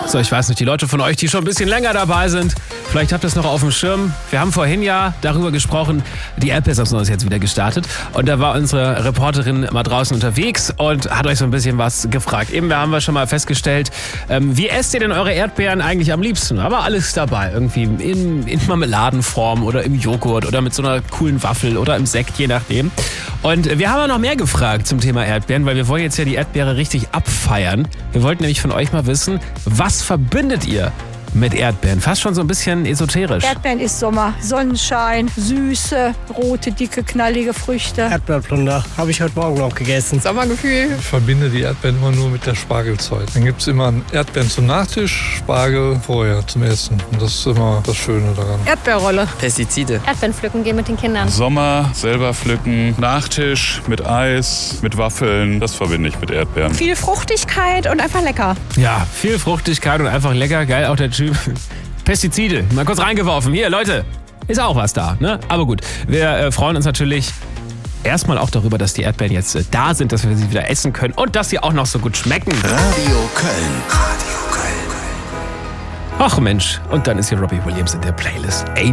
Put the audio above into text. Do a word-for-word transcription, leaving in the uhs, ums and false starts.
So, ich weiß nicht, die Leute von euch, die schon ein bisschen länger dabei sind, vielleicht habt ihr es noch auf dem Schirm. Wir haben vorhin ja darüber gesprochen, die Erdbeersaison ist jetzt wieder gestartet. Und da war unsere Reporterin mal draußen unterwegs und hat euch so ein bisschen was gefragt. Eben haben wir schon mal festgestellt, ähm, wie esst ihr denn eure Erdbeeren eigentlich am liebsten? Aber alles dabei, irgendwie in, in Marmeladenform oder im Joghurt oder mit so einer coolen Waffel oder im Sekt, je nachdem. Und wir haben auch noch mehr gefragt zum Thema Erdbeeren, weil wir wollen jetzt ja die Erdbeere richtig abfeiern. Wir wollten nämlich von euch mal wissen, was verbindet ihr mit Erdbeeren? Fast schon so ein bisschen esoterisch. Erdbeeren ist Sommer. Sonnenschein, süße, rote, dicke, knallige Früchte. Erdbeerplunder habe ich heute Morgen noch gegessen. Sommergefühl. Ich verbinde die Erdbeeren immer nur mit der Spargelzeit. Dann gibt es immer Erdbeeren zum Nachtisch, Spargel vorher zum Essen. Und das ist immer das Schöne daran. Erdbeerrolle. Pestizide. Erdbeeren pflücken gehen mit den Kindern. Sommer, selber pflücken, Nachtisch mit Eis, mit Waffeln. Das verbinde ich mit Erdbeeren. Viel Fruchtigkeit und einfach lecker. Ja, viel Fruchtigkeit und einfach lecker. Geil, auch der Typ. Pestizide. Mal kurz reingeworfen. Hier, Leute, ist auch was da, ne? Aber gut, wir äh, freuen uns natürlich erstmal auch darüber, dass die Erdbeeren jetzt äh, da sind, dass wir sie wieder essen können und dass sie auch noch so gut schmecken. Radio Köln. Radio Köln. Ach Mensch, und dann ist hier Robbie Williams in der Playlist. Ey,